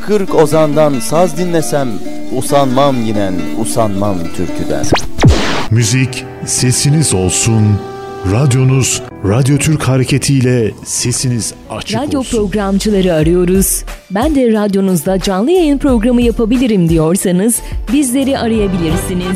40 ozandan saz dinlesem, usanmam yinen, usanmam türküden. Müzik sesiniz olsun. Radyonuz Radyo Türk hareketiyle sesiniz açık Radyo olsun. programcıları arıyoruz. Ben de radyonuzda canlı yayın programı yapabilirim diyorsanız bizleri arayabilirsiniz.